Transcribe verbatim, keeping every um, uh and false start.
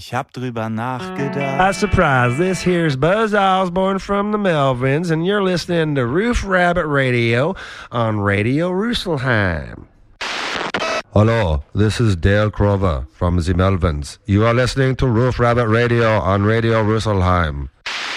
Ich hab drüber nachgedacht. A surprise. This here's Buzz Osborne from the Melvins, and you're listening to Roof Rabbit Radio on Radio Russelheim. Hello, this is Dale Crover from the Melvins. You are listening to Roof Rabbit Radio on Radio Russelheim.